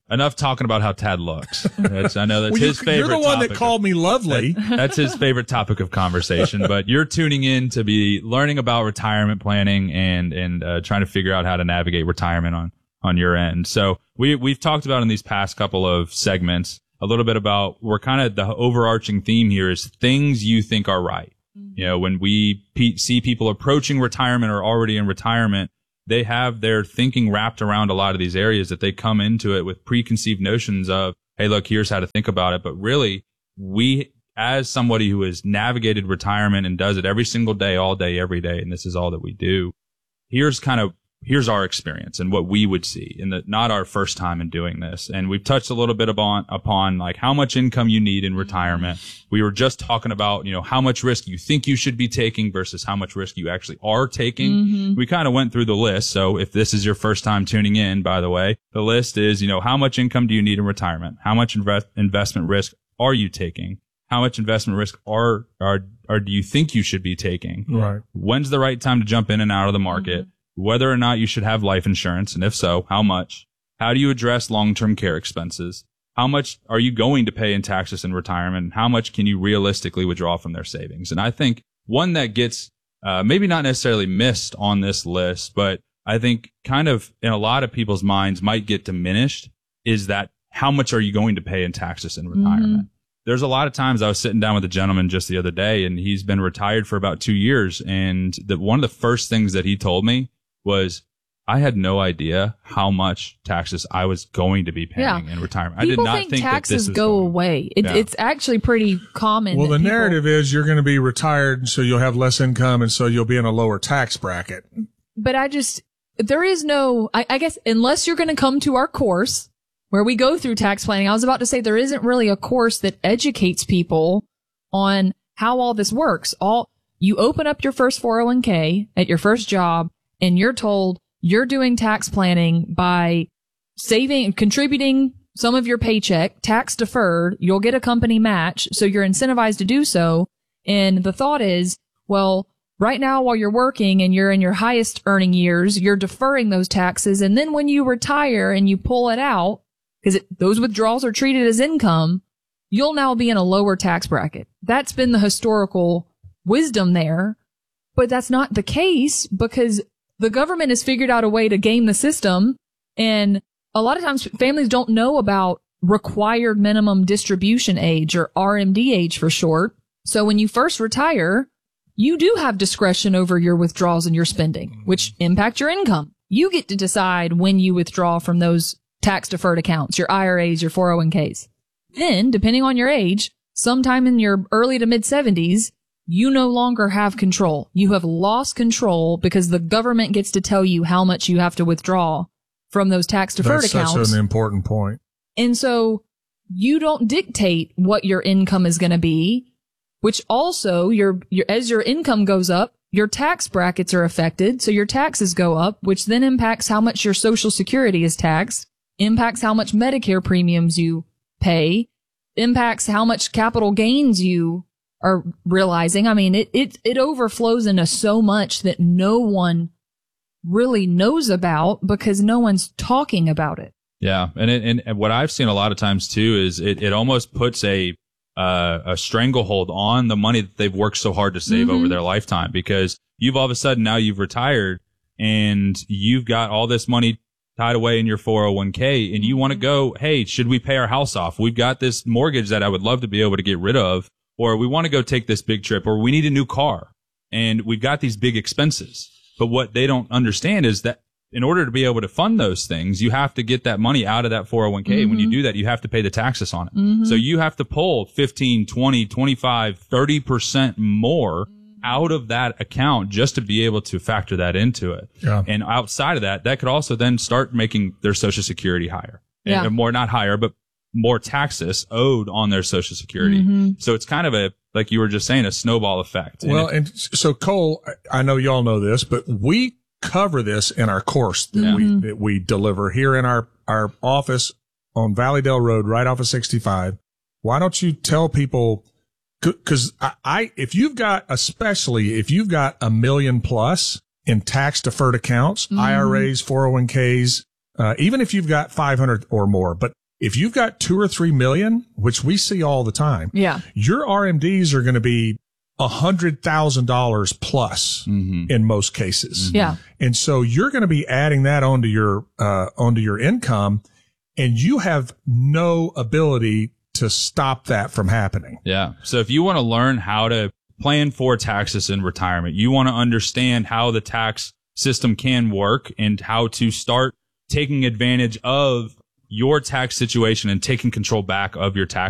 enough talking about how Tad looks. That's, I know that's well, his you, favorite. You're the one topic that called of, me lovely. That, that's his favorite topic of conversation. But you're tuning in to be learning about retirement planning and and uh, trying to figure out how to navigate retirement on on your end. So we we've talked about in these past couple of segments a little bit about we're kind of the overarching theme here is things you think are right. Mm-hmm. You know, when we pe- see people approaching retirement or already in retirement, they have their thinking wrapped around a lot of these areas that they come into it with preconceived notions of, hey, look, here's how to think about it. But really, we, as somebody who has navigated retirement and does it every single day, all day, every day, and this is all that we do, here's kind of here's our experience and what we would see in the not our first time in doing this. And we've touched a little bit upon upon like how much income you need in retirement. We were just talking about, you know, how much risk you think you should be taking versus how much risk you actually are taking. Mm-hmm. We kind of went through the list. So if this is your first time tuning in, by the way, the list is, you know, how much income do you need in retirement? How much invest, investment risk are you taking? How much investment risk are, are, or do you think you should be taking? Right. When's the right time to jump in and out of the market? Mm-hmm. Whether or not you should have life insurance, and if so, how much? How do you address long-term care expenses? How much are you going to pay in taxes in retirement? How much can you realistically withdraw from their savings? And I think one that gets uh, maybe not necessarily missed on this list, but I think kind of in a lot of people's minds might get diminished is that how much are you going to pay in taxes in retirement? Mm-hmm. There's a lot of times I was sitting down with a gentleman just the other day, and he's been retired for about two years. And the, one of the first things that he told me was, I had no idea how much taxes I was going to be paying yeah. in retirement. People I did not think, think taxes that this go going, away. It, yeah. It's actually pretty common. Well, the people, narrative is you're going to be retired, so you'll have less income, and so you'll be in a lower tax bracket. But I just, there is no, I, I guess, unless you're going to come to our course where we go through tax planning. I was about to say there isn't really a course that educates people on how all this works. All you open up your first four oh one k at your first job, and you're told you're doing tax planning by saving and contributing some of your paycheck, tax deferred. You'll get a company match, so you're incentivized to do so. And the thought is, well, right now while you're working and you're in your highest earning years, you're deferring those taxes. And then when you retire and you pull it out, because those withdrawals are treated as income, you'll now be in a lower tax bracket. That's been the historical wisdom there. But that's not the case because the government has figured out a way to game the system. And a lot of times families don't know about required minimum distribution age, or R M D age for short. So when you first retire, you do have discretion over your withdrawals and your spending, which impact your income. You get to decide when you withdraw from those tax deferred accounts, your I R As, your four oh one k's. Then, depending on your age, sometime in your early to mid seventies, you no longer have control. You have lost control because the government gets to tell you how much you have to withdraw from those tax deferred That's accounts. That's such an important point. And so you don't dictate what your income is going to be, which also your, your, as your income goes up, your tax brackets are affected. So your taxes go up, which then impacts how much your Social Security is taxed, impacts how much Medicare premiums you pay, impacts how much capital gains you are realizing. I mean, it, it, it overflows into so much that no one really knows about because no one's talking about it. Yeah. And it, and what I've seen a lot of times too is it, it almost puts a, uh, a stranglehold on the money that they've worked so hard to save mm-hmm. over their lifetime, because you've all of a sudden now you've retired and you've got all this money tied away in your four oh one k and you want to go, hey, should we pay our house off? We've got this mortgage that I would love to be able to get rid of. Or we want to go take this big trip, or we need a new car, and we've got these big expenses. But what they don't understand is that in order to be able to fund those things, you have to get that money out of that four oh one k. Mm-hmm. When you do that, you have to pay the taxes on it. Mm-hmm. So you have to pull fifteen, twenty, twenty-five, thirty percent more out of that account just to be able to factor that into it. Yeah. And outside of that, that could also then start making their Social Security higher. Yeah. And more, not higher, but more taxes owed on their Social Security. Mm-hmm. So it's kind of a, like you were just saying, a snowball effect. Well, and, and so Cole, I know y'all know this, but we cover this in our course that mm-hmm. we that we deliver here in our, our office on Valleydale Road, right off of sixty-five. Why don't you tell people, because I, I, if you've got, especially if you've got a million plus in tax deferred accounts, mm-hmm. I R As, four oh one k's, uh, even if you've got five hundred or more, but If you've got two or three million, which we see all the time, Yeah. your R M Ds are going to be a hundred thousand dollars plus in most cases. Yeah. And so you're going to be adding that onto your, uh, onto your income, and you have no ability to stop that from happening. Yeah. So if you want to learn how to plan for taxes in retirement, you want to understand how the tax system can work and how to start taking advantage of your tax situation and taking control back of your tax